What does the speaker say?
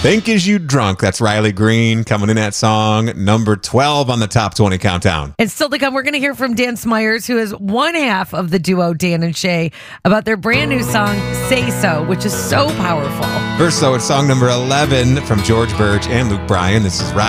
Think Is You Drunk. That's Riley Green coming in that song. Number 12 on the top 20 countdown. And still to come, we're going to hear from Dan Smyers, who is one half of the duo Dan and Shay, about their brand new song, Say So, which is so powerful. First, though, it's song number 11 from George Birch and Luke Bryan. This is